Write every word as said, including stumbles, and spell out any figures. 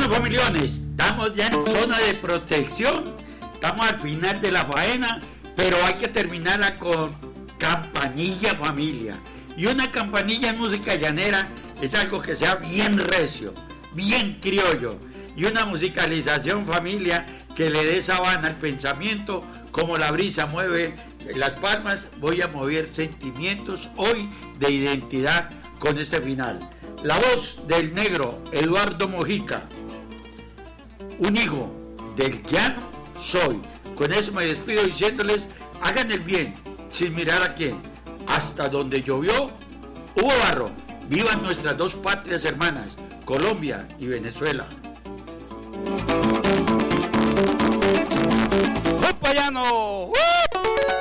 Bueno, familiones, estamos ya en zona de protección, estamos al final de la faena, pero hay que terminarla con campanilla, familia. Y una campanilla en música llanera es algo que sea bien recio, bien criollo, y una musicalización, familia, que le dé sabana al pensamiento, como la brisa mueve las palmas. Voy a mover sentimientos hoy de identidad con este final. La voz del negro Eduardo Mojica, un hijo del llano soy. Con eso me despido diciéndoles, hagan el bien, sin mirar a quién. Hasta donde llovió, hubo barro. Vivan nuestras dos patrias hermanas, Colombia y Venezuela. ¡Compa Llano! ¡Uh!